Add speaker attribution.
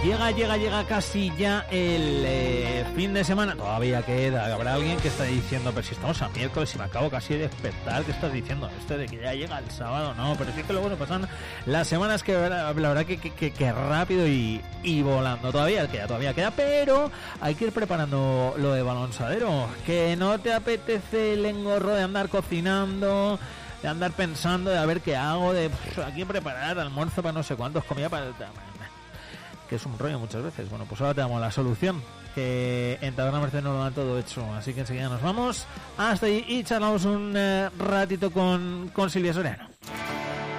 Speaker 1: Llega casi ya el fin de semana. Todavía queda. Habrá alguien que está diciendo, pero si estamos a miércoles y me acabo casi de despertar, ¿qué estás diciendo? Esto de que ya llega el sábado, no, pero sí que luego nos pasan las semanas que la verdad que rápido y volando. Todavía queda, pero hay que ir preparando lo de Balonsadero. Que no te apetece el engorro de andar cocinando, de andar pensando, de a ver qué hago, de aquí preparar almuerzo para no sé cuántos, comida para... que es un rollo muchas veces. Bueno, pues ahora te damos la solución, que en Taberna Merced nos lo dan todo hecho, así que enseguida nos vamos hasta ahí y charlamos un ratito con Silvia Soriano.